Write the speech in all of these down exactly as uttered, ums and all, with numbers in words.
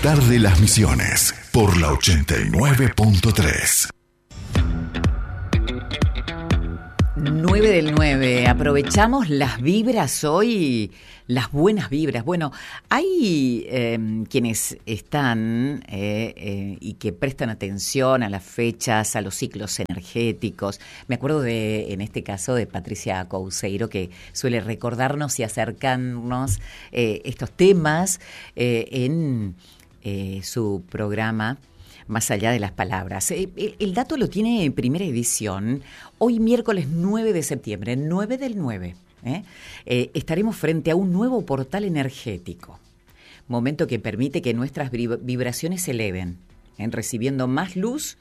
despertar de las misiones por la ochenta y nueve punto tres. nueve del nueve. Aprovechamos las vibras hoy, las buenas vibras. Bueno, hay eh, quienes están eh, eh, y que prestan atención a las fechas, a los ciclos energéticos. Me acuerdo de, en este caso, de Patricia Couceiro, que suele recordarnos y acercarnos eh, estos temas eh, en eh, su programa Más allá de las palabras. El, el dato lo tiene en primera edición, hoy miércoles nueve de septiembre, nueve del nueve. ¿eh? Eh, estaremos frente a un nuevo portal energético, momento que permite que nuestras vibraciones se eleven, ¿eh? recibiendo más luz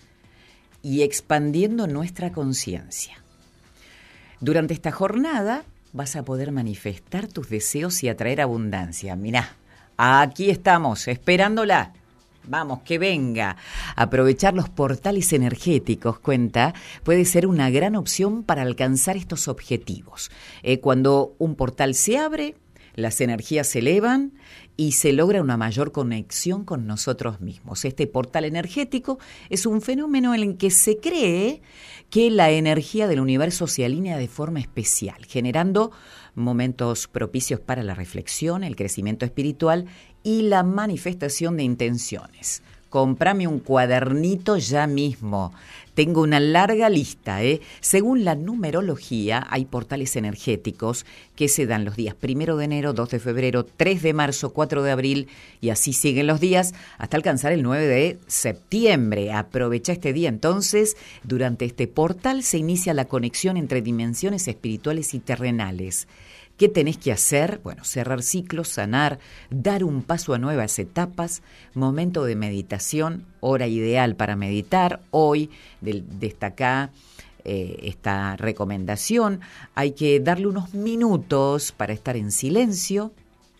y expandiendo nuestra conciencia. Durante esta jornada vas a poder manifestar tus deseos y atraer abundancia. Mirá, aquí estamos, esperándola. Vamos, que venga. Aprovechar los portales energéticos, cuenta, puede ser una gran opción para alcanzar estos objetivos. Eh, cuando un portal se abre, las energías se elevan y se logra una mayor conexión con nosotros mismos. Este portal energético es un fenómeno en el que se cree que la energía del universo se alinea de forma especial, generando momentos propicios para la reflexión, el crecimiento espiritual y la manifestación de intenciones. Cómprame un cuadernito ya mismo. Tengo una larga lista, ¿eh? Según la numerología, hay portales energéticos que se dan los días primero de enero, dos de febrero, tres de marzo, cuatro de abril, y así siguen los días hasta alcanzar el nueve de septiembre. Aprovecha este día entonces. Durante este portal se inicia la conexión entre dimensiones espirituales y terrenales. ¿Qué tenés que hacer? Bueno, cerrar ciclos, sanar, dar un paso a nuevas etapas, momento de meditación, hora ideal para meditar. Hoy de, destaca eh, esta recomendación. Hay que darle unos minutos para estar en silencio.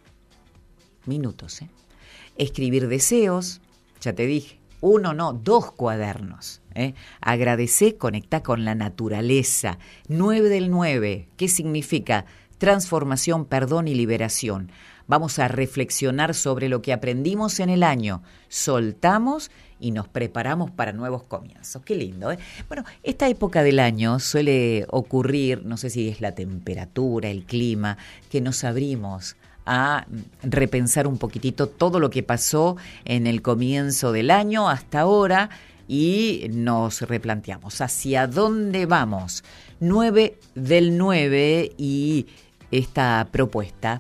Minutos, ¿eh? Escribir deseos, ya te dije, uno no, dos cuadernos. ¿eh? Agradecé, conectá con la naturaleza. nueve del nueve, ¿qué significa? Transformación, perdón y liberación. Vamos a reflexionar sobre lo que aprendimos en el año, soltamos y nos preparamos para nuevos comienzos. Qué lindo, ¿eh? Bueno, esta época del año suele ocurrir, no sé si es la temperatura, el clima, que nos abrimos a repensar un poquitito todo lo que pasó en el comienzo del año hasta ahora y nos replanteamos hacia dónde vamos. nueve del nueve y esta propuesta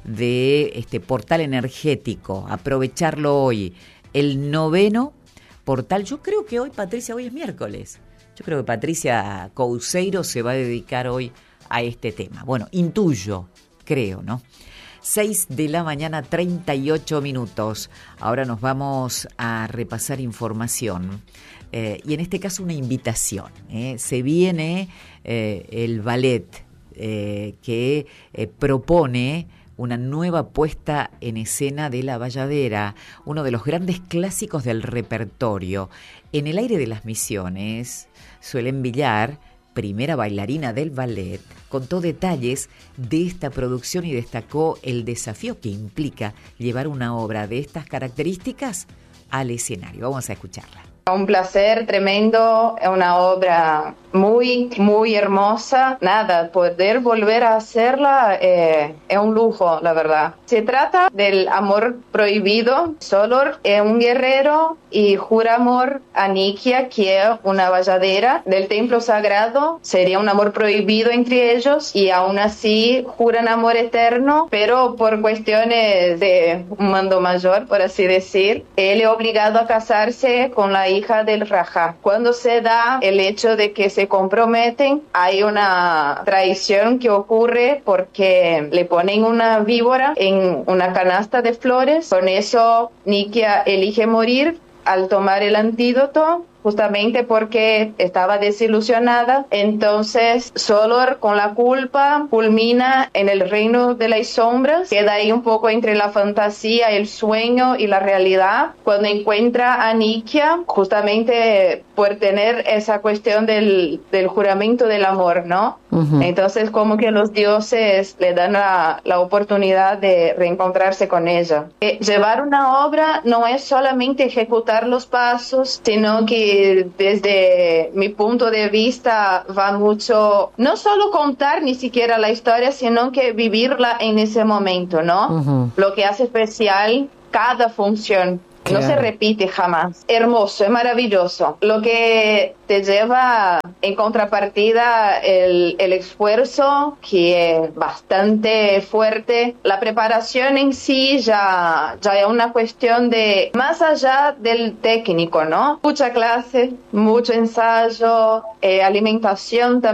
de este portal energético, aprovecharlo hoy, el noveno portal. Yo creo que hoy, Patricia, hoy es miércoles. Yo creo que Patricia Couceiro se va a dedicar hoy a este tema. Bueno, intuyo, creo, ¿no? seis de la mañana, treinta y ocho minutos. Ahora nos vamos a repasar información. Eh, y en este caso una invitación. ¿eh? Se viene eh, el ballet eh, que eh, propone una nueva puesta en escena de La Bayadera, uno de los grandes clásicos del repertorio. En el aire de las Misiones, Suelen Villar, primera bailarina del ballet, contó detalles de esta producción y destacó el desafío que implica llevar una obra de estas características al escenario. Vamos a escucharla. Un placer tremendo, es una obra muy, muy hermosa. Nada, poder volver a hacerla eh, es un lujo, la verdad. Se trata del amor prohibido. Solor es un guerrero y jura amor a Nikia, que es una bayadera del templo sagrado. Sería un amor prohibido entre ellos y aún así juran amor eterno, pero por cuestiones de un mando mayor, por así decir, él es obligado a casarse con la hija del Rajá. Cuando se da el hecho de que se comprometen, hay una traición que ocurre porque le ponen una víbora en una canasta de flores. Con eso Nikia elige morir al tomar el antídoto, justamente porque estaba desilusionada. Entonces Solor, con la culpa, culmina en el reino de las sombras, queda ahí un poco entre la fantasía, el sueño y la realidad, cuando encuentra a Nikia, justamente por tener esa cuestión del, del juramento del amor, ¿no? Uh-huh. Entonces, como que los dioses le dan la, la oportunidad de reencontrarse con ella. Eh, llevar una obra no es solamente ejecutar los pasos, sino que desde mi punto de vista va mucho, no solo contar ni siquiera la historia, sino que vivirla en ese momento, ¿no? Uh-huh. Lo que hace especial cada función. Claro. No se repite jamás. Hermoso, es maravilloso. Lo que te lleva en contrapartida el, el esfuerzo, que es bastante fuerte. La preparación en sí ya, ya es una cuestión de más allá del técnico, ¿no? Mucha clase, mucho ensayo, eh, alimentación también.